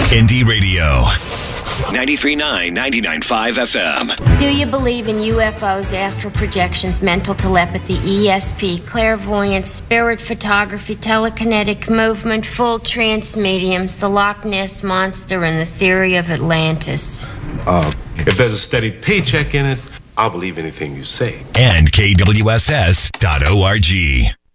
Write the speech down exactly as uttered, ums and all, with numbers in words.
Indie Radio. ninety-three point nine, ninety-nine point five F M. Do you believe in U F Os, astral projections, mental telepathy, E S P, clairvoyance, spirit photography, telekinetic movement, full trance mediums, the Loch Ness Monster, and the theory of Atlantis? Uh, if there's a steady paycheck in it, I'll believe anything you say. And K W S S dot org.